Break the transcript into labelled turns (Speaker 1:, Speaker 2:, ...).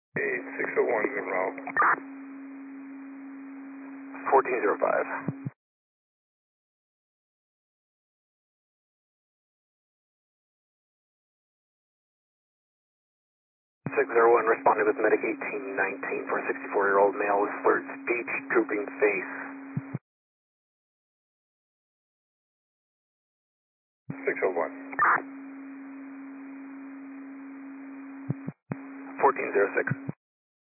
Speaker 1: 601's en route.
Speaker 2: 1405. 601 responded with medic 1819 for a 64-year-old male with slurred speech, drooping face.
Speaker 1: 601.
Speaker 2: 1406.